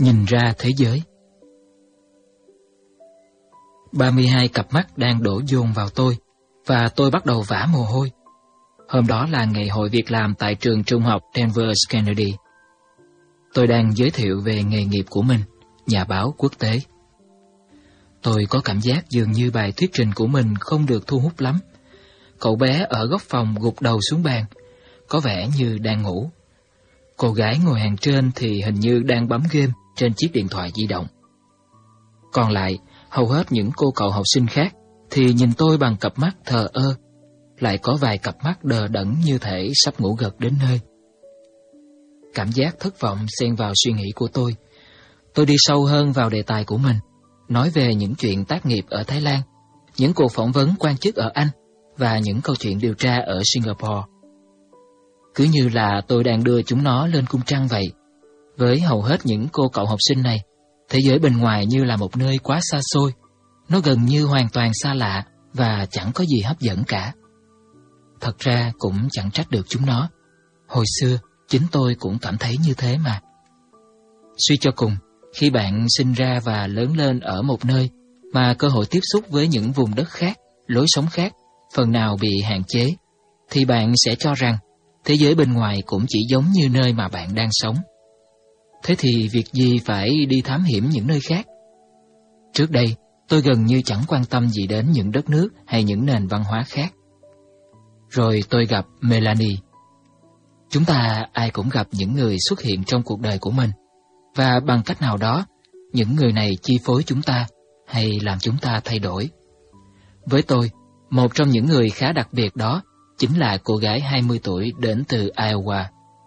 Nhìn ra thế giới. 32 cặp mắt đang đổ dồn vào tôi, và tôi bắt đầu vã mồ hôi. Hôm đó là ngày hội việc làm tại trường trung học Denver Kennedy. Tôi đang giới thiệu về nghề nghiệp của mình, nhà báo quốc tế. Tôi có cảm giác dường như bài thuyết trình của mình không được thu hút lắm. Cậu bé ở góc phòng gục đầu xuống bàn, có vẻ như đang ngủ. Cô gái ngồi hàng trên thì hình như đang bấm game trên chiếc điện thoại di động. Còn lại, hầu hết những cô cậu học sinh khác thì nhìn tôi bằng cặp mắt thờ ơ, lại có vài cặp mắt đờ đẫn như thể sắp ngủ gật đến nơi. Cảm giác thất vọng xen vào suy nghĩ của tôi. Tôi đi sâu hơn vào đề tài của mình, nói về những chuyện tác nghiệp ở Thái Lan, những cuộc phỏng vấn quan chức ở Anh và những câu chuyện điều tra ở Singapore. Cứ như là tôi đang đưa chúng nó lên cung trăng vậy. Với hầu hết những cô cậu học sinh này, thế giới bên ngoài như là một nơi quá xa xôi. Nó gần như hoàn toàn xa lạ và chẳng có gì hấp dẫn cả. Thật ra cũng chẳng trách được chúng nó. Hồi xưa, chính tôi cũng cảm thấy như thế mà. Suy cho cùng, khi bạn sinh ra và lớn lên ở một nơi mà cơ hội tiếp xúc với những vùng đất khác, lối sống khác, phần nào bị hạn chế, thì bạn sẽ cho rằng thế giới bên ngoài cũng chỉ giống như nơi mà bạn đang sống. Thế thì việc gì phải đi thám hiểm những nơi khác? Trước đây, tôi gần như chẳng quan tâm gì đến những đất nước hay những nền văn hóa khác. Rồi tôi gặp Melanie. Chúng ta ai cũng gặp những người xuất hiện trong cuộc đời của mình, và bằng cách nào đó, những người này chi phối chúng ta hay làm chúng ta thay đổi. Với tôi, một trong những người khá đặc biệt đó chính là cô gái 20 tuổi đến từ Iowa.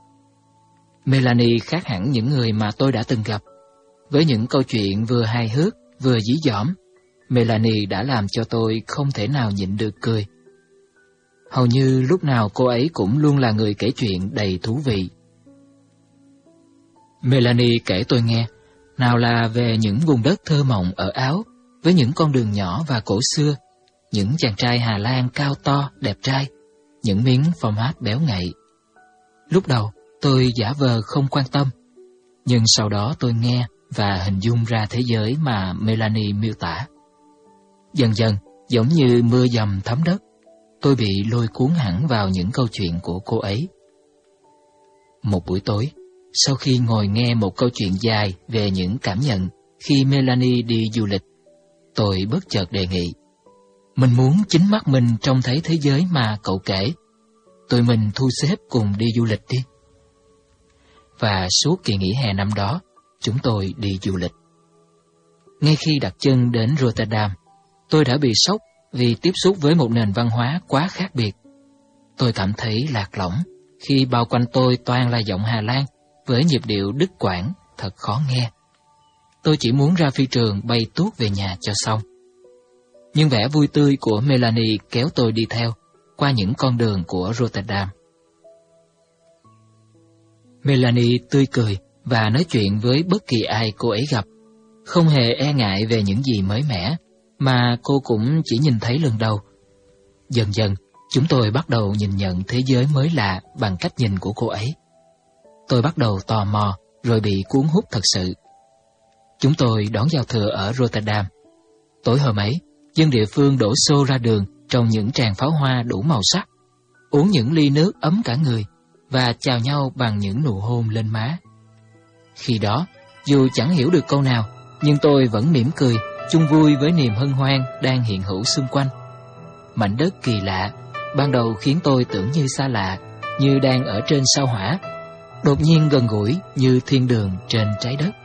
Melanie khác hẳn những người mà tôi đã từng gặp. Với những câu chuyện vừa hài hước, vừa dí dỏm, Melanie đã làm cho tôi không thể nào nhịn được cười. Hầu như lúc nào cô ấy cũng luôn là người kể chuyện đầy thú vị. Melanie kể tôi nghe, nào là về những vùng đất thơ mộng ở Áo, với những con đường nhỏ và cổ xưa, những chàng trai Hà Lan cao to, đẹp trai, những miếng phô mát béo ngậy. Lúc đầu, tôi giả vờ không quan tâm, nhưng sau đó tôi nghe và hình dung ra thế giới mà Melanie miêu tả. Dần dần, giống như mưa dầm thấm đất, tôi bị lôi cuốn hẳn vào những câu chuyện của cô ấy. Một buổi tối, sau khi ngồi nghe một câu chuyện dài về những cảm nhận khi Melanie đi du lịch, tôi bất chợt đề nghị, mình muốn chính mắt mình trông thấy thế giới mà cậu kể. Tụi mình thu xếp cùng đi du lịch đi. Và suốt kỳ nghỉ hè năm đó, chúng tôi đi du lịch. Ngay khi đặt chân đến Rotterdam, tôi đã bị sốc vì tiếp xúc với một nền văn hóa quá khác biệt. Tôi cảm thấy lạc lõng khi bao quanh tôi toàn là giọng Hà Lan với nhịp điệu đứt quãng thật khó nghe. Tôi chỉ muốn ra phi trường bay tuốt về nhà cho xong. Nhưng vẻ vui tươi của Melanie kéo tôi đi theo qua những con đường của Rotterdam. Melanie tươi cười và nói chuyện với bất kỳ ai cô ấy gặp, không hề e ngại về những gì mới mẻ mà cô cũng chỉ nhìn thấy lần đầu. Dần dần, chúng tôi bắt đầu nhìn nhận thế giới mới lạ bằng cách nhìn của cô ấy. Tôi bắt đầu tò mò rồi bị cuốn hút thật sự. Chúng tôi đón giao thừa ở Rotterdam. Tối hôm ấy, dân địa phương đổ xô ra đường trong những tràng pháo hoa đủ màu sắc, uống những ly nước ấm cả người và chào nhau bằng những nụ hôn lên má. Khi đó, dù chẳng hiểu được câu nào, nhưng tôi vẫn mỉm cười, chung vui với niềm hân hoan đang hiện hữu xung quanh. Mảnh đất kỳ lạ, ban đầu khiến tôi tưởng như xa lạ, như đang ở trên sao Hỏa, đột nhiên gần gũi như thiên đường trên trái đất.